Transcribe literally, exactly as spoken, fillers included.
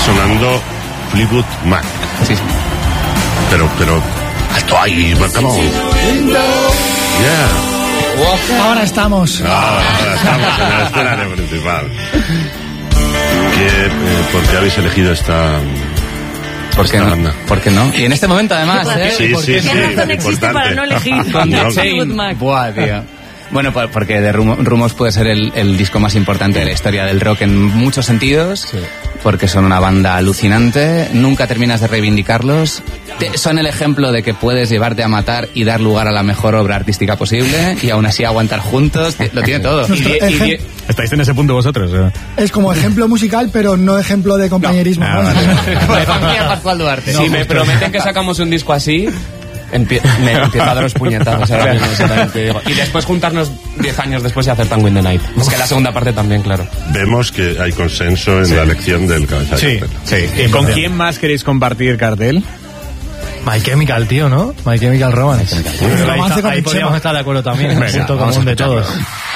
sonando Fleetwood Mac. Sí, sí. Pero, pero, alto ahí, come on. Yeah. Ahora estamos. Ah, ahora estamos en el escenario principal. ¿Qué, eh, ¿Por qué habéis elegido esta, ¿Por qué esta no? banda? ¿Por qué no? Y en este momento además, ¿eh? Sí, sí, sí. ¿Qué razón existe para no elegir? Con The No. Chain. Fleetwood Mac. Buah, tío. Bueno, por- porque The Rumo- Rumors puede ser el, el disco más importante de la historia del rock en muchos sentidos, porque son una banda alucinante, nunca terminas de reivindicarlos, te- son el ejemplo de que puedes llevarte a matar y dar lugar a la mejor obra artística posible, y aún así aguantar juntos, t- lo tiene todo. Nuestro Y die- y ejem- die- ¿Estáis en ese punto vosotros? ¿Eh? Es como ejemplo musical, pero no ejemplo de compañerismo. No. ¿no? Ah, vale. de familia Pascual Duarte. Si me prometen que sacamos un disco así, empie- me empiezo a dar los puñetazos ahora mismo, exactamente, digo. Y después juntarnos diez años después y hacer Tango in the Night. Es que la segunda parte también, claro. Vemos que hay consenso en la elección del cabeza de Sí, cartel. sí. ¿Y con quién más queréis compartir cartel? My Chemical, tío, ¿no? My Chemical Romance. Romance Ahí, con ahí el podríamos Chema. estar de acuerdo también. Venga, Es un punto vamos común a de escucharlo. todos.